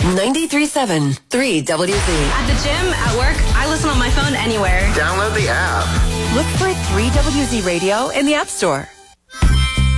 93.7 3WZ. At the gym, at work, I listen on my phone anywhere. Download the app. Look for 3WZ Radio in the App Store.